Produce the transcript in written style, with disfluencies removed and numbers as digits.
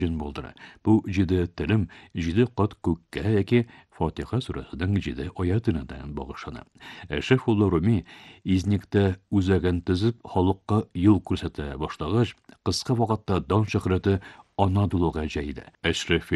Jin болдыра. Бу җиде телем, җиде кат күккә яки Фатиха сүрәсенең җиде аятына да багышлана. Шейх улы Руми Изниктә үзәген тезеп, халыкка юл күрсәтә башлагач, кыска вакытта дан шөһрәте Анадолуга җәйде. Әшрәф